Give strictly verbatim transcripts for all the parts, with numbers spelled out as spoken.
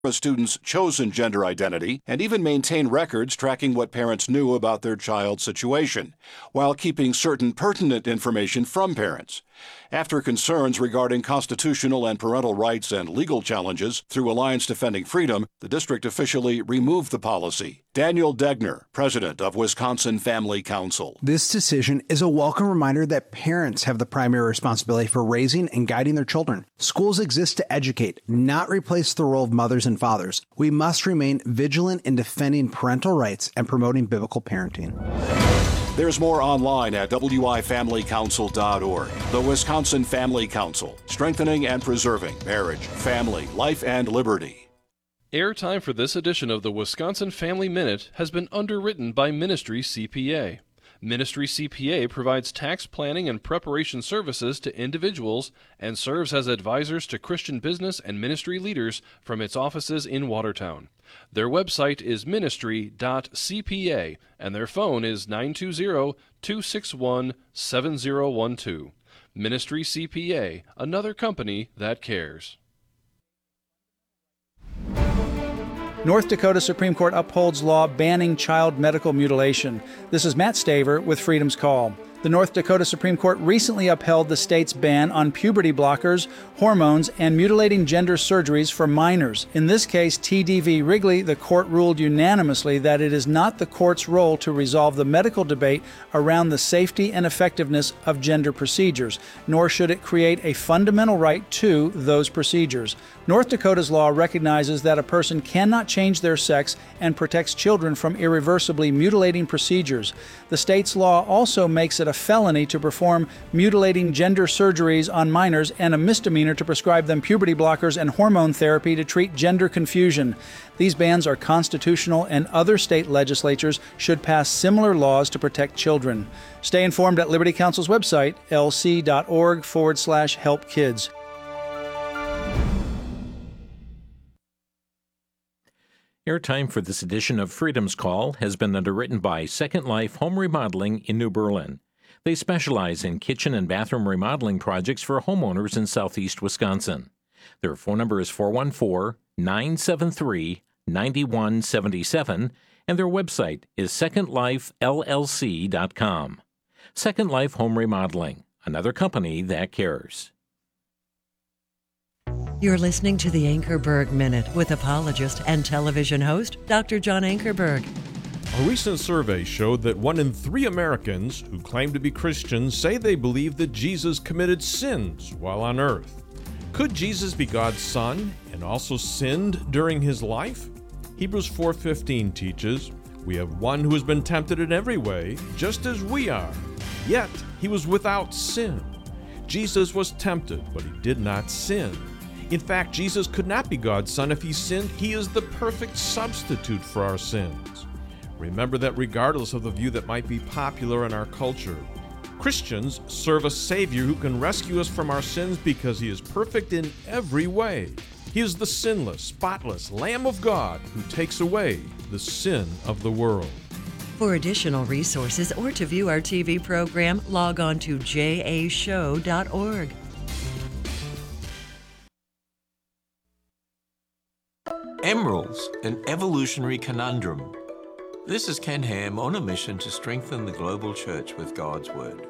a student's chosen gender identity and even maintain records tracking what parents knew about their child's situation, while keeping certain pertinent information from parents. After concerns regarding constitutional and parental rights and legal challenges through Alliance Defending Freedom, the district officially removed the policy. Daniel Degner, president of Wisconsin Family Council. This decision is a welcome reminder that parents have the primary responsibility for raising and guiding their children. Schools exist to educate, not replace the role of mothers and fathers. We must remain vigilant in defending parental rights and promoting biblical parenting. There's more online at W I family council dot org. The Wisconsin Family Council, strengthening and preserving marriage, family, life, and liberty. Airtime for this edition of the Wisconsin Family Minute has been underwritten by Ministry C P A. Ministry C P A provides tax planning and preparation services to individuals and serves as advisors to Christian business and ministry leaders from its offices in Watertown. Their website is ministry dot c p a and their phone is nine two zero, two six one, seven zero one two. Ministry C P A, another company that cares. North Dakota Supreme Court upholds law banning child medical mutilation. This is Matt Staver with Freedom's Call. The North Dakota Supreme Court recently upheld the state's ban on puberty blockers, hormones, and mutilating gender surgeries for minors. In this case, T D v. Wrigley, the court ruled unanimously that it is not the court's role to resolve the medical debate around the safety and effectiveness of gender procedures, nor should it create a fundamental right to those procedures. North Dakota's law recognizes that a person cannot change their sex and protects children from irreversibly mutilating procedures. The state's law also makes it a felony to perform mutilating gender surgeries on minors and a misdemeanor to prescribe them puberty blockers and hormone therapy to treat gender confusion. These bans are constitutional, and other state legislatures should pass similar laws to protect children. Stay informed at Liberty Counsel's website, l c dot org forward slash help kids. Airtime for this edition of Freedom's Call has been underwritten by Second Life Home Remodeling in New Berlin. They specialize in kitchen and bathroom remodeling projects for homeowners in southeast Wisconsin. Their phone number is four one four, nine seven three, nine one seven seven, and their website is second life l l c dot com. Second Life Home Remodeling, another company that cares. You're listening to the Ankerberg Minute with apologist and television host, Doctor John Ankerberg. A recent survey showed that one in three Americans who claim to be Christians say they believe that Jesus committed sins while on earth. Could Jesus be God's son and also sinned during his life? Hebrews four fifteen teaches, "We have one who has been tempted in every way, just as we are, yet he was without sin." Jesus was tempted, but he did not sin. In fact, Jesus could not be God's son if he sinned. He is the perfect substitute for our sins. Remember that regardless of the view that might be popular in our culture, Christians serve a Savior who can rescue us from our sins because he is perfect in every way. He is the sinless, spotless Lamb of God who takes away the sin of the world. For additional resources or to view our T V program, log on to j a show dot org. Emeralds, an evolutionary conundrum. This is Ken Ham on a mission to strengthen the global church with God's Word.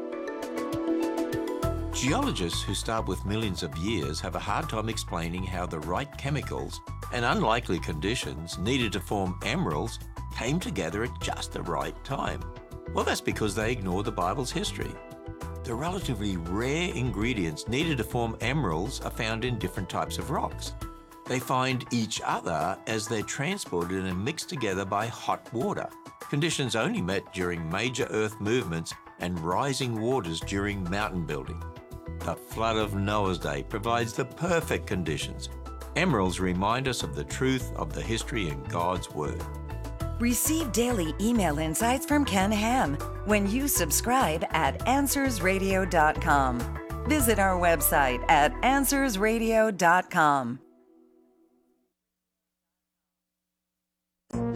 Geologists who start with millions of years have a hard time explaining how the right chemicals and unlikely conditions needed to form emeralds came together at just the right time. Well, that's because they ignore the Bible's history. The relatively rare ingredients needed to form emeralds are found in different types of rocks. They find each other as they're transported and mixed together by hot water, conditions only met during major earth movements and rising waters during mountain building. The flood of Noah's day provides the perfect conditions. Emeralds remind us of the truth of the history in God's Word. Receive daily email insights from Ken Ham when you subscribe at answers radio dot com. Visit our website at answers radio dot com.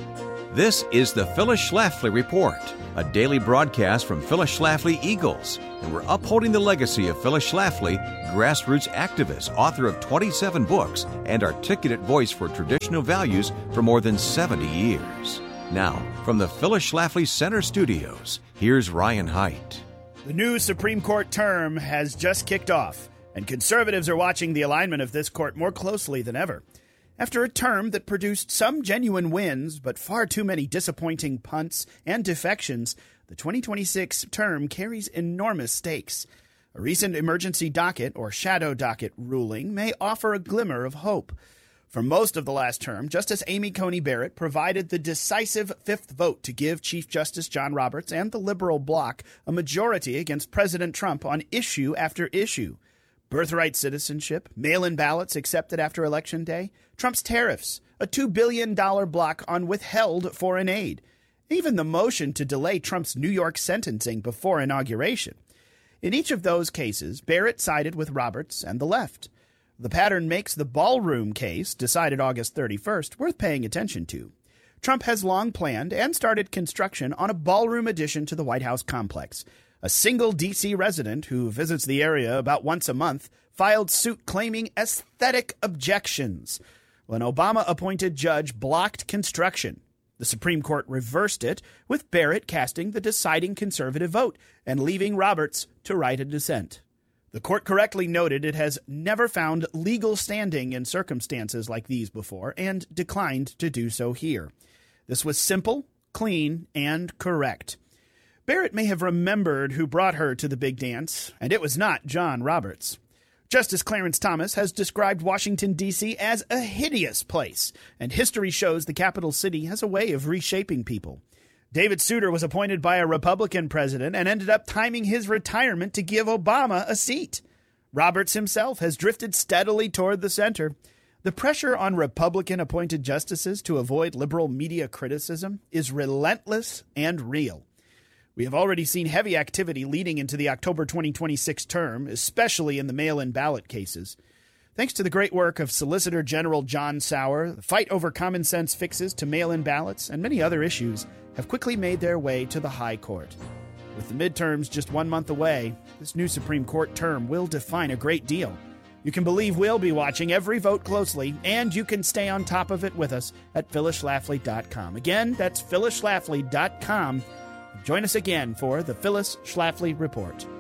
This is the Phyllis Schlafly Report, a daily broadcast from Phyllis Schlafly Eagles, and we're upholding the legacy of Phyllis Schlafly, grassroots activist, author of twenty-seven books, and articulate voice for traditional values for more than seventy years. Now, from the Phyllis Schlafly Center Studios, here's Ryan Haidt. The new Supreme Court term has just kicked off, and conservatives are watching the alignment of this court more closely than ever. After a term that produced some genuine wins, but far too many disappointing punts and defections, the twenty twenty-six term carries enormous stakes. A recent emergency docket, or shadow docket, ruling may offer a glimmer of hope. For most of the last term, Justice Amy Coney Barrett provided the decisive fifth vote to give Chief Justice John Roberts and the liberal bloc a majority against President Trump on issue after issue. Birthright citizenship, mail-in ballots accepted after Election Day, Trump's tariffs, a two billion dollars block on withheld foreign aid, even the motion to delay Trump's New York sentencing before inauguration. In each of those cases, Barrett sided with Roberts and the left. The pattern makes the ballroom case, decided August thirty-first, worth paying attention to. Trump has long planned and started construction on a ballroom addition to the White House complex. A single D C resident who visits the area about once a month filed suit claiming aesthetic objections. An Obama-appointed judge blocked construction. The Supreme Court reversed it, with Barrett casting the deciding conservative vote and leaving Roberts to write a dissent. The court correctly noted it has never found legal standing in circumstances like these before and declined to do so here. This was simple, clean, and correct. Barrett may have remembered who brought her to the big dance, and it was not John Roberts. Justice Clarence Thomas has described Washington, D C as a hideous place, and history shows the capital city has a way of reshaping people. David Souter was appointed by a Republican president and ended up timing his retirement to give Obama a seat. Roberts himself has drifted steadily toward the center. The pressure on Republican-appointed justices to avoid liberal media criticism is relentless and real. We have already seen heavy activity leading into the October twenty twenty-six term, especially in the mail-in ballot cases. Thanks to the great work of Solicitor General John Sauer, the fight over common sense fixes to mail-in ballots and many other issues have quickly made their way to the High Court. With the midterms just one month away, this new Supreme Court term will define a great deal. You can believe we'll be watching every vote closely, and you can stay on top of it with us at Phyllis Schlafly dot com. Again, that's Phyllis Schlafly dot com. Join us again for the Phyllis Schlafly Report.